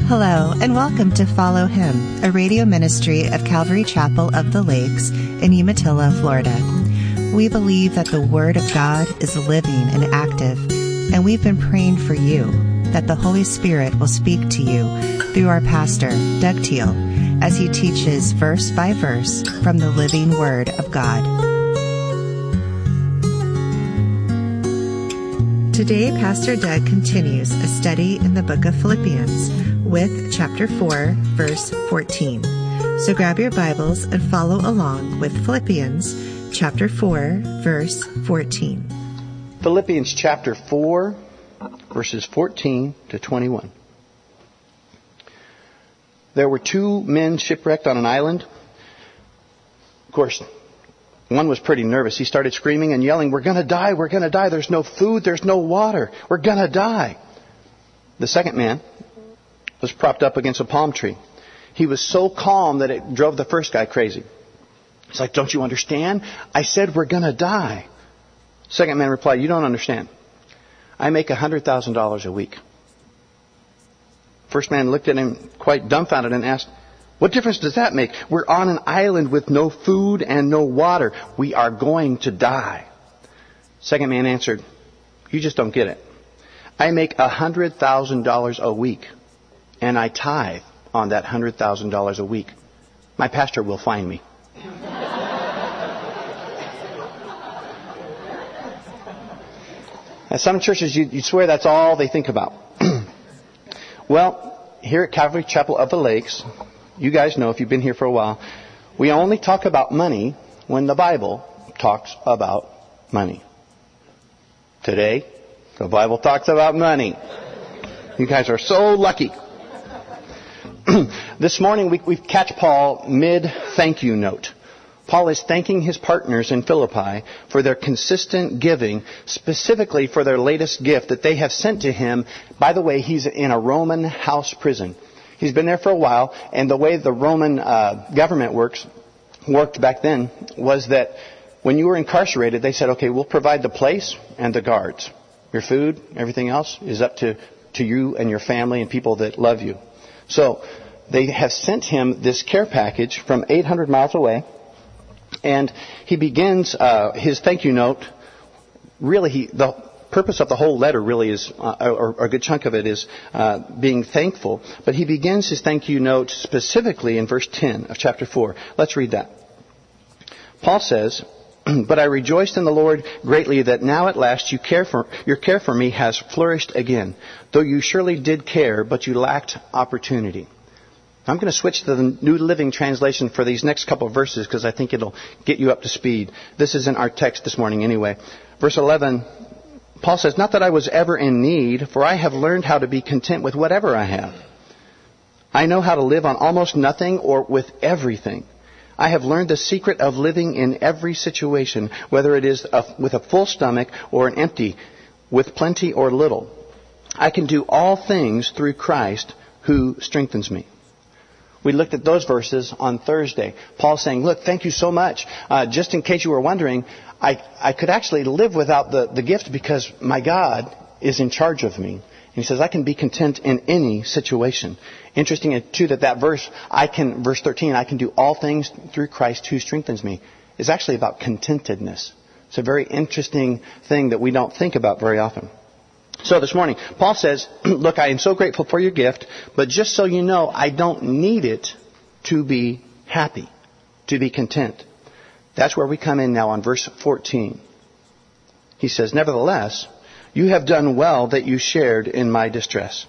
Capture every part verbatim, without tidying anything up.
Hello, and welcome to Follow Him, a radio ministry of Calvary Chapel of the Lakes in Umatilla, Florida. We believe that the Word of God is living and active, and we've been praying for you that the Holy Spirit will speak to you through our pastor, Doug Teal, as he teaches verse by verse from the living Word of God. Today, Pastor Doug continues a study in the book of Philippians with chapter four, verse fourteen. So grab your Bibles and follow along with Philippians chapter four, verse fourteen. Philippians chapter four, verses fourteen to twenty-one. There were two men shipwrecked on an island. Of course, one was pretty nervous. He started screaming and yelling, "We're going to die, we're going to die. There's no food, there's no water. We're going to die." The second man was propped up against a palm tree. He was so calm that it drove the first guy crazy. He's like, "Don't you understand? I said we're going to die." Second man replied, "You don't understand. I make one hundred thousand dollars a week." First man looked at him quite dumbfounded and asked, "What difference does that make? We're on an island with no food and no water. We are going to die." Second man answered, "You just don't get it. I make one hundred thousand dollars a week, and I tithe on that one hundred thousand dollars a week. My pastor will find me." At some churches, you, you swear that's all they think about. Well, here at Calvary Chapel of the Lakes, you guys know if you've been here for a while, we only talk about money when the Bible talks about money. Today, the Bible talks about money. You guys are so lucky. This morning, we, we catch Paul mid-thank you note. Paul is thanking his partners in Philippi for their consistent giving, specifically for their latest gift that they have sent to him. By the way, he's in a Roman house prison. He's been there for a while, and the way the Roman uh, government works, worked back then was that when you were incarcerated, they said, "Okay, we'll provide the place and the guards. Your food, everything else is up to, to you and your family and people that love you." So they have sent him this care package from eight hundred miles away, and he begins uh, his thank you note. Really, he, the purpose of the whole letter really is, uh, or, or a good chunk of it is uh, being thankful. But he begins his thank you note specifically in verse ten of chapter four. Let's read that. Paul says, "But I rejoiced in the Lord greatly that now at last you care for, your care for me has flourished again, though you surely did care, but you lacked opportunity." I'm going to switch to the New Living Translation for these next couple of verses because I think it'll get you up to speed. This is in our text this morning anyway. Verse eleven, Paul says, "Not that I was ever in need, for I have learned how to be content with whatever I have. I know how to live on almost nothing or with everything. I have learned the secret of living in every situation, whether it is a, with a full stomach or an empty, with plenty or little. I can do all things through Christ who strengthens me." We looked at those verses on Thursday. Paul saying, "Look, thank you so much. Uh, just in case you were wondering, I, I could actually live without the, the gift because my God is in charge of me." And he says, "I can be content in any situation." Interesting, too, that that verse, I can, verse thirteen, "I can do all things through Christ who strengthens me," is actually about contentedness. It's a very interesting thing that we don't think about very often. So this morning, Paul says, "Look, I am so grateful for your gift, but just so you know, I don't need it to be happy, to be content." That's where we come in now on verse fourteen. He says, "Nevertheless, you have done well that you shared in my distress."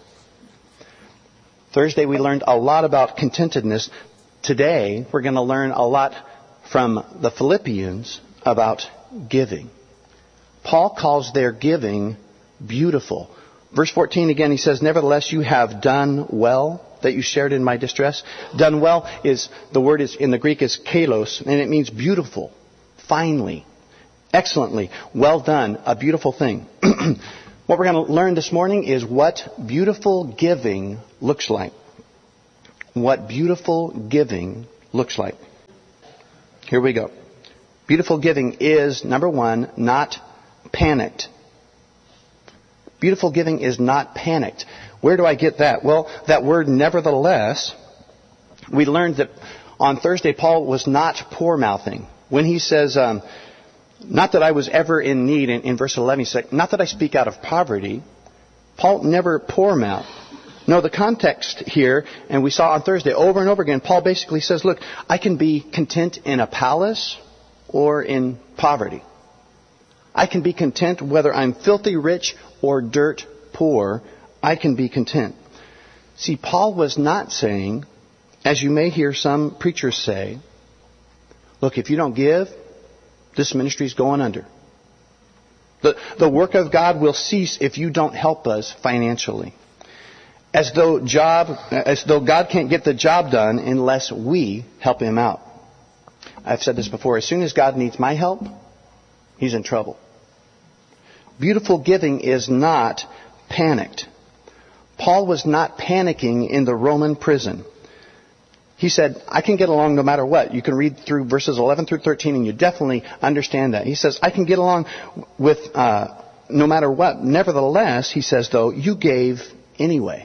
Thursday we learned a lot about contentedness. Today we're going to learn a lot from the Philippians about giving. Paul calls their giving beautiful. Verse fourteen again, he says, "Nevertheless, you have done well that you shared in my distress." Done well is, the word is in the Greek is kalos, and it means beautiful, finely, excellently, well done, a beautiful thing. What we're going to learn this morning is what beautiful giving looks like. What beautiful giving looks like. Here we go. Beautiful giving is, number one, not panicked. Beautiful giving is not panicked. Where do I get that? Well, that word nevertheless, we learned that on Thursday Paul was not poor-mouthing. When he says, um, not that I was ever in need, in, in verse eleven, he said, not that I speak out of poverty, Paul never poor-mouthed. No, the context here, and we saw on Thursday over and over again, Paul basically says, look, I can be content in a palace or in poverty. I can be content whether I'm filthy rich or dirt poor. I can be content. See, Paul was not saying, as you may hear some preachers say, look, if you don't give, this ministry is going under. The, the work of God will cease if you don't help us financially. As though job, as though God can't get the job done unless we help Him out. I've said this before. As soon as God needs my help, He's in trouble. Beautiful giving is not panicked. Paul was not panicking in the Roman prison. He said, I can get along no matter what. You can read through verses eleven through thirteen and you definitely understand that. He says, I can get along with uh, no matter what. Nevertheless, he says, though, you gave anyway.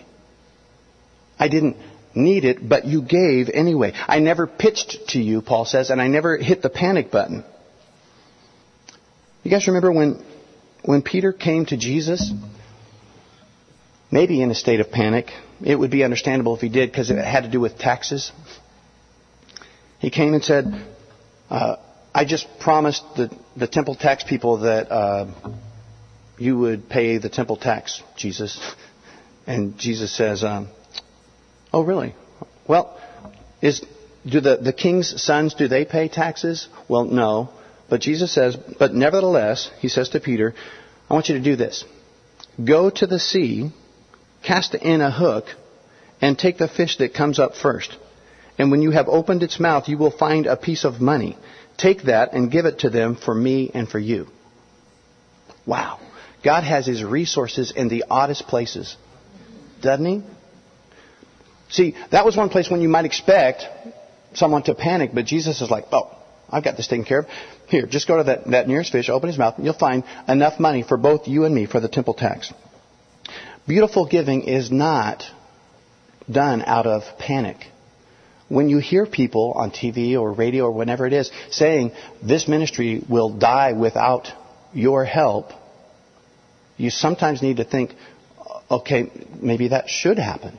I didn't need it, but you gave anyway. I never pitched to you, Paul says, and I never hit the panic button. You guys remember when when Peter came to Jesus? Maybe in a state of panic. It would be understandable if he did, because it had to do with taxes. He came and said, uh, I just promised the, the temple tax people that uh, you would pay the temple tax, Jesus. And Jesus says, um, oh, really? Well, is do the, the king's sons, do they pay taxes? Well, no. But Jesus says, but nevertheless, he says to Peter, I want you to do this. Go to the sea, cast in a hook, and take the fish that comes up first. And when you have opened its mouth, you will find a piece of money. Take that and give it to them for me and for you. Wow. God has His resources in the oddest places. Doesn't He? See, that was one place when you might expect someone to panic, but Jesus is like, oh, I've got this taken care of. Here, just go to that, that nearest fish, open his mouth, and you'll find enough money for both you and me for the temple tax. Beautiful giving is not done out of panic. When you hear people on T V or radio or whatever it is saying this ministry will die without your help, you sometimes need to think, okay, maybe that should happen.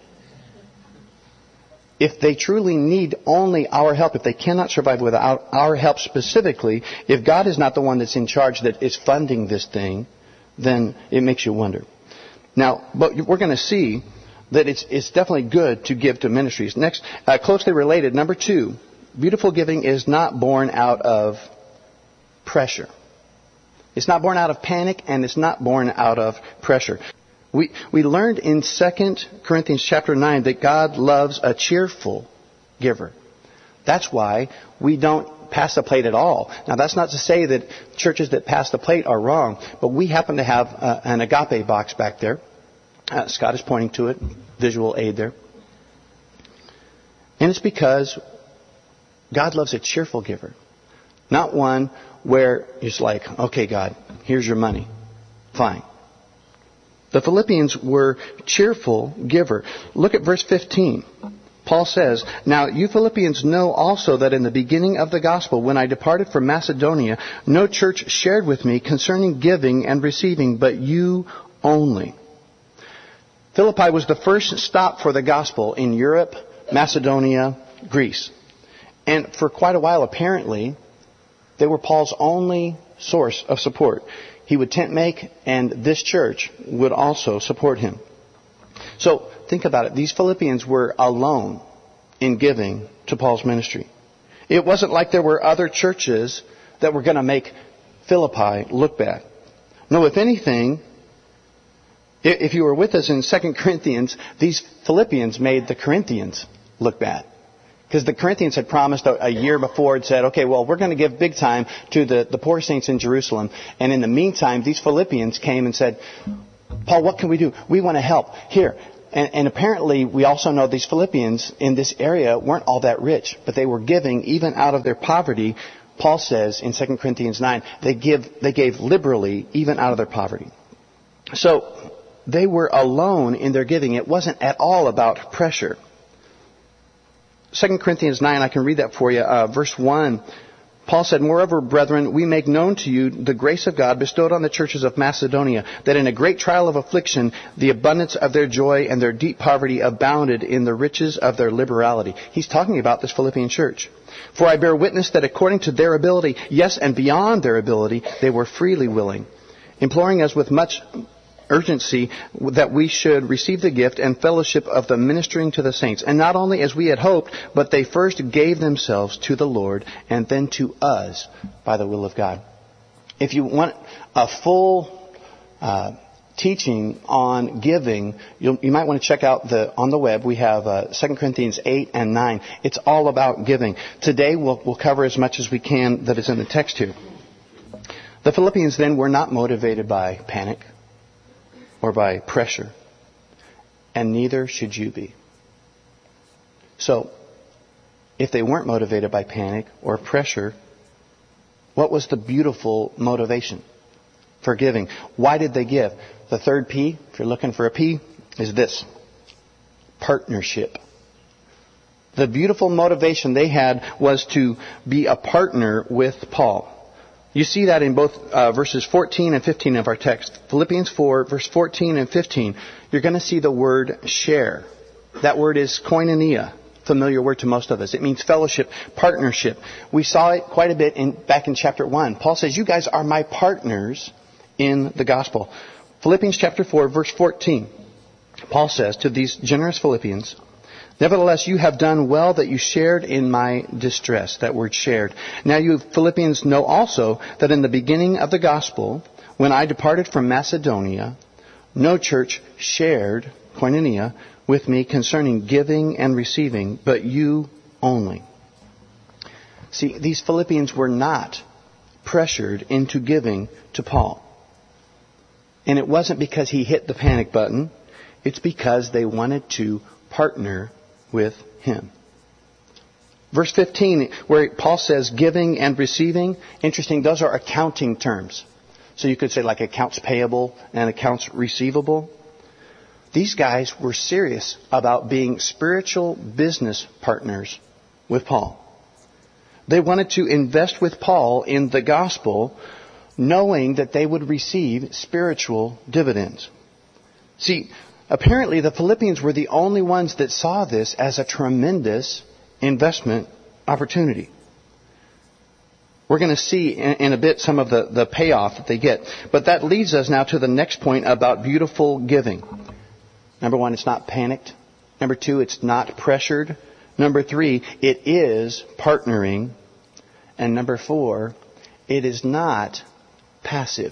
If they truly need only our help, if they cannot survive without our help specifically, if God is not the one that's in charge that is funding this thing, then it makes you wonder. Now, but we're going to see that it's, it's definitely good to give to ministries. Next, uh, closely related, number two, beautiful giving is not born out of pressure. It's not born out of panic, and it's not born out of pressure. We we learned in Second Corinthians chapter nine that God loves a cheerful giver. That's why we don't pass the plate at all. Now, that's not to say that churches that pass the plate are wrong, but we happen to have uh, an agape box back there. Uh, Scott is pointing to it, visual aid there. And it's because God loves a cheerful giver, not one where it's like, okay, God, here's your money. Fine. The Philippians were cheerful giver. Look at verse fifteen. Paul says, now you Philippians know also that in the beginning of the gospel, when I departed from Macedonia, no church shared with me concerning giving and receiving, but you only. Philippi was the first stop for the gospel in Europe, Macedonia, Greece. And for quite a while, apparently, they were Paul's only source of support. He would tent make, and this church would also support him. So, think about it. These Philippians were alone in giving to Paul's ministry. It wasn't like there were other churches that were going to make Philippi look bad. No, if anything, if you were with us in Second Corinthians, these Philippians made the Corinthians look bad. Because the Corinthians had promised a, a year before and said, okay, well, we're going to give big time to the, the poor saints in Jerusalem. And in the meantime, these Philippians came and said, Paul, what can we do? We want to help. Here. And, and apparently, we also know these Philippians in this area weren't all that rich, but they were giving even out of their poverty. Paul says in Second Corinthians nine, they give, they gave liberally even out of their poverty. So, they were alone in their giving. It wasn't at all about pressure. Second Corinthians nine, I can read that for you. Uh, verse one, Paul said, "Moreover, brethren, we make known to you the grace of God bestowed on the churches of Macedonia, that in a great trial of affliction, the abundance of their joy and their deep poverty abounded in the riches of their liberality." He's talking about this Philippian church. "For I bear witness that according to their ability, yes, and beyond their ability, they were freely willing, imploring us with much urgency that we should receive the gift and fellowship of the ministering to the saints. And not only as we had hoped, but they first gave themselves to the Lord and then to us by the will of God." If you want a full uh, teaching on giving, you'll, you might want to check out the on the web. We have uh, Second Corinthians eight and nine. It's all about giving. Today we'll, we'll cover as much as we can that is in the text here. The Philippians then were not motivated by panic or by pressure, and neither should you be. So, if they weren't motivated by panic or pressure, what was the beautiful motivation for giving? Why did they give? The third P, if you're looking for a P, is this: partnership. The beautiful motivation they had was to be a partner with Paul. You see that in both uh, verses fourteen and fifteen of our text. Philippians four, verse fourteen and fifteen, you're going to see the word share. That word is koinonia, familiar word to most of us. It means fellowship, partnership. We saw it quite a bit in, back in chapter one. Paul says, "You guys are my partners in the gospel." Philippians chapter four, verse fourteen, Paul says to these generous Philippians, "Nevertheless, you have done well that you shared in my distress." That word shared. "Now you Philippians know also that in the beginning of the gospel, when I departed from Macedonia, no church shared, koinonia, with me concerning giving and receiving, but you only." See, these Philippians were not pressured into giving to Paul. And it wasn't because he hit the panic button. It's because they wanted to partner with him. Verse fifteen, where Paul says giving and receiving, interesting, those are accounting terms. So you could say like accounts payable and accounts receivable. These guys were serious about being spiritual business partners with Paul. They wanted to invest with Paul in the gospel, knowing that they would receive spiritual dividends. See, apparently, the Philippians were the only ones that saw this as a tremendous investment opportunity. We're going to see in, in a bit some of the, the payoff that they get. But that leads us now to the next point about beautiful giving. Number one, it's not panicked. Number two, it's not pressured. Number three, it is partnering. And number four, it is not passive.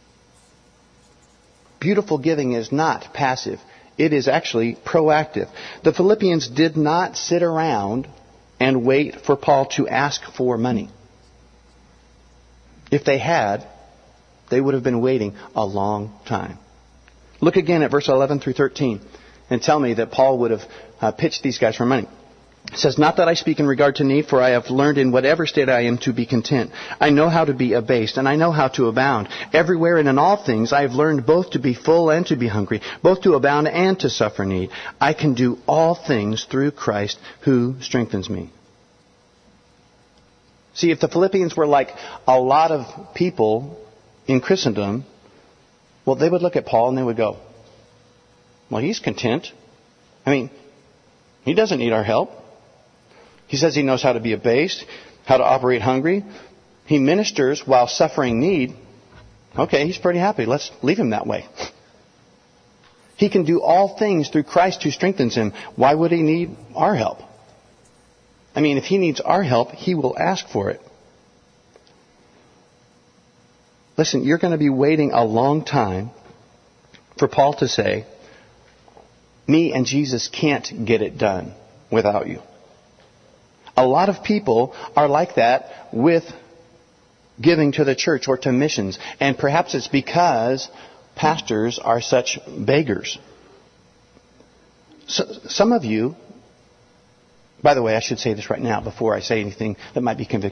Beautiful giving is not passive. It is actually proactive. The Philippians did not sit around and wait for Paul to ask for money. If they had, they would have been waiting a long time. Look again at verse eleven through thirteen and tell me that Paul would have uh, pitched these guys for money. It says, "Not that I speak in regard to need, for I have learned in whatever state I am to be content. I know how to be abased, and I know how to abound. Everywhere and in all things I have learned both to be full and to be hungry, both to abound and to suffer need. I can do all things through Christ who strengthens me." See, if the Philippians were like a lot of people in Christendom, well, they would look at Paul and they would go, "Well, he's content. I mean, he doesn't need our help. He says he knows how to be abased, how to operate hungry. He ministers while suffering need. Okay, he's pretty happy. Let's leave him that way. He can do all things through Christ who strengthens him. Why would he need our help? I mean, if he needs our help, he will ask for it." Listen, you're going to be waiting a long time for Paul to say, "Me and Jesus can't get it done without you." A lot of people are like that with giving to the church or to missions. And perhaps it's because pastors are such beggars. So, some of you, by the way, I should say this right now before I say anything that might be convicting.